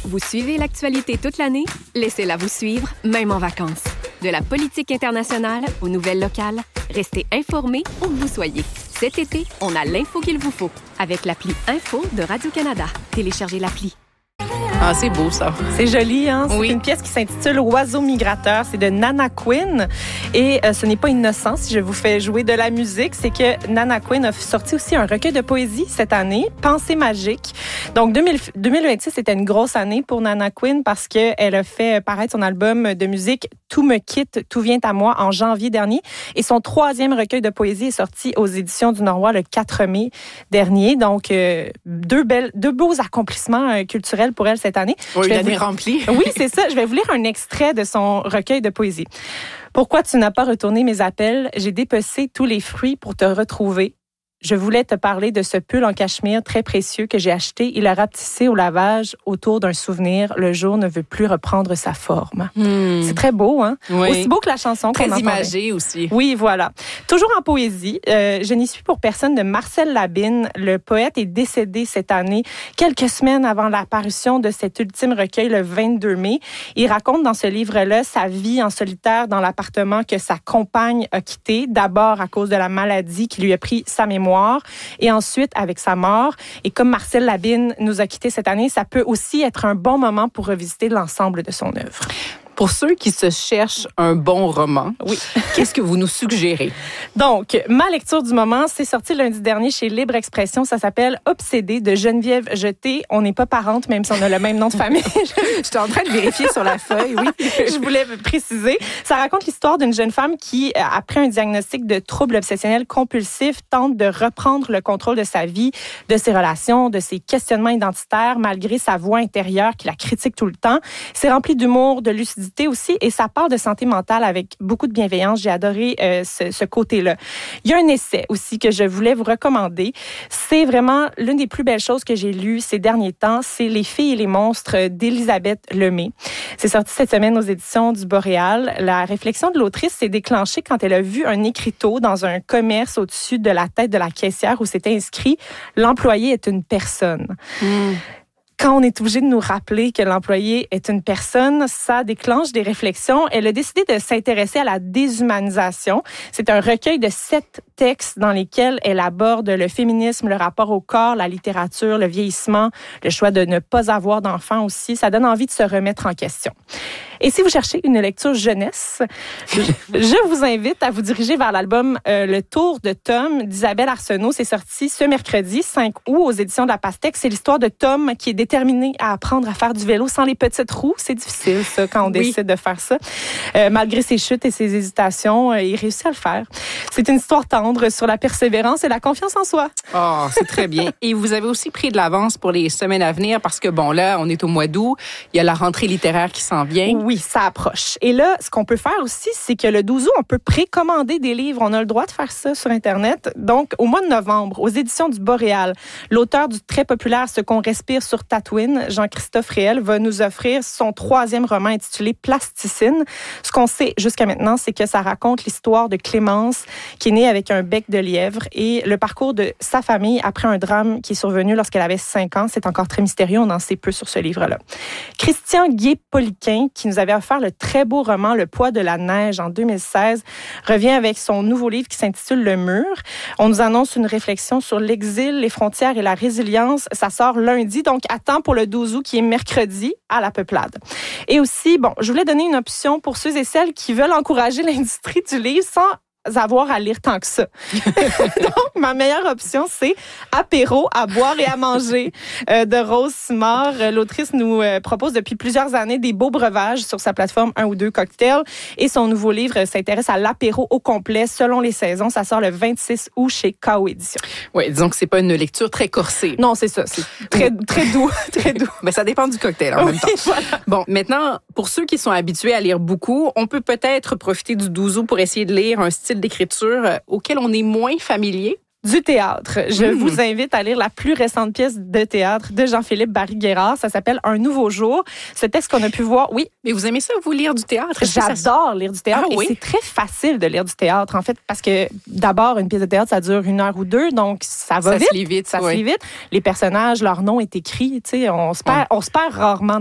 Vous suivez l'actualité toute l'année? Laissez-la vous suivre, même en vacances. De la politique internationale aux nouvelles locales, restez informés où que vous soyez. Cet été, on a l'info qu'il vous faut avec l'appli Info de Radio-Canada. Téléchargez l'appli. Ah, c'est beau, ça. C'est joli, hein? C'est oui. une pièce qui s'intitule Oiseau migrateur. C'est de Nana Quinn. Et ce n'est pas innocent si je vous fais jouer de la musique. C'est que Nana Quinn a sorti aussi un recueil de poésie cette année, Pensée magique. Donc, 2026, c'était une grosse année pour Nana Quinn parce qu'elle a fait paraître son album de musique Tout me quitte, tout vient à moi en janvier dernier. Et son 3e recueil de poésie est sorti aux éditions du Norrois le 4 mai dernier. Donc, deux beaux accomplissements culturels pour elle cette année. Oui, l'année remplie. Oui, c'est ça. Je vais vous lire un extrait de son recueil de poésie. Pourquoi tu n'as pas retourné mes appels? J'ai dépecé tous les fruits pour te retrouver. Je voulais te parler de ce pull en cachemire très précieux que j'ai acheté. Il a rapetissé au lavage autour d'un souvenir. Le jour ne veut plus reprendre sa forme. C'est très beau, hein? Oui. Aussi beau que la chanson qu'on Très entendait. imagé aussi. Oui, voilà. Toujours en poésie, je n'y suis pour personne de Marcel Labine. Le poète est décédé cette année, quelques semaines avant l'apparition de cet ultime recueil, le 22 mai. Il raconte dans ce livre-là sa vie en solitaire dans l'appartement que sa compagne a quitté, d'abord à cause de la maladie qui lui a pris sa mémoire, et ensuite avec sa mort. Et comme Marcel Labine nous a quittés cette année, ça peut aussi être un bon moment pour revisiter l'ensemble de son œuvre. Pour ceux qui se cherchent un bon roman, oui. Qu'est-ce que vous nous suggérez? Donc, ma lecture du moment, c'est sorti lundi dernier chez Libre Expression. Ça s'appelle Obsédée de Geneviève Jeté. On n'est pas parentes, même si on a le même nom de famille. J'étais en train de vérifier sur la feuille, oui. Je voulais préciser. Ça raconte l'histoire d'une jeune femme qui, après un diagnostic de trouble obsessionnel compulsif, tente de reprendre le contrôle de sa vie, de ses relations, de ses questionnements identitaires, malgré sa voix intérieure qui la critique tout le temps. C'est rempli d'humour, de lucidité aussi, et ça parle de santé mentale avec beaucoup de bienveillance. J'ai adoré ce côté-là. Il y a un essai aussi que je voulais vous recommander. C'est vraiment l'une des plus belles choses que j'ai lues ces derniers temps. C'est Les filles et les monstres d'Élisabeth Lemay. C'est sorti cette semaine aux éditions du Boréal. La réflexion de l'autrice s'est déclenchée quand elle a vu un écriteau dans un commerce au-dessus de la tête de la caissière où c'était inscrit « L'employé est une personne ». Quand on est obligé de nous rappeler que l'employé est une personne, ça déclenche des réflexions. Elle a décidé de s'intéresser à la déshumanisation. C'est un recueil de 7 textes dans lesquels elle aborde le féminisme, le rapport au corps, la littérature, le vieillissement, le choix de ne pas avoir d'enfants aussi. Ça donne envie de se remettre en question. Et si vous cherchez une lecture jeunesse, je vous invite à vous diriger vers l'album Le Tour de Tom d'Isabelle Arsenault. C'est sorti ce mercredi 5 août aux éditions de la Pastèque. C'est l'histoire de Tom qui est déterminé à apprendre à faire du vélo sans les petites roues. C'est difficile, ça, quand on décide de faire ça. Malgré ses chutes et ses hésitations, il réussit à le faire. C'est une histoire tendre sur la persévérance et la confiance en soi. Oh, c'est très bien. Et vous avez aussi pris de l'avance pour les semaines à venir parce que, bon, là, on est au mois d'août. Il y a la rentrée littéraire qui s'en vient. Oui, ça approche. Et là, ce qu'on peut faire aussi, c'est que le 12 août, on peut précommander des livres. On a le droit de faire ça sur Internet. Donc, au mois de novembre, aux éditions du Boréal, l'auteur du très populaire Ce qu'on respire sur Tatooine, Jean-Christophe Réel, va nous offrir son 3e roman intitulé Plasticine. Ce qu'on sait jusqu'à maintenant, c'est que ça raconte l'histoire de Clémence, qui est née avec un bec de lièvre, et le parcours de sa famille après un drame qui est survenu lorsqu'elle avait 5 ans. C'est encore très mystérieux. On en sait peu sur ce livre-là. Christian Gué-Poliquin, qui nous avait offert le très beau roman Le poids de la neige en 2016, revient avec son nouveau livre qui s'intitule Le mur. On nous annonce une réflexion sur l'exil, les frontières et la résilience. Ça sort lundi, donc à temps pour le 12 août qui est mercredi à la Peuplade. Et aussi, bon, je voulais donner une option pour ceux et celles qui veulent encourager l'industrie du livre sans avoir à lire tant que ça. Donc, ma meilleure option, c'est Apéro à boire et à manger de Rose Simard. L'autrice nous propose depuis plusieurs années des beaux breuvages sur sa plateforme 1 ou 2 cocktails, et son nouveau livre s'intéresse à l'apéro au complet selon les saisons. Ça sort le 26 août chez K.O. Éditions. Oui, disons que c'est pas une lecture très corsée. Non, c'est ça. C'est très doux, très doux. Mais ça dépend du cocktail en même temps. Voilà. Bon, maintenant, pour ceux qui sont habitués à lire beaucoup, on peut peut-être profiter du 12 août pour essayer de lire un style d'écriture auquel on est moins familier. Du théâtre. Je vous invite à lire la plus récente pièce de théâtre de Jean-Philippe Barry-Guérard. Ça s'appelle Un nouveau jour. Ce texte qu'on a pu voir, oui. Mais vous aimez ça, vous, lire du théâtre? J'adore lire du théâtre. Ah, oui? Et c'est très facile de lire du théâtre, en fait, parce que d'abord, une pièce de théâtre, ça dure 1 heure ou 2, donc ça va vite. Ça se lit vite. Ça se lit vite. Les personnages, leur nom est écrit. Tu sais, on se perd rarement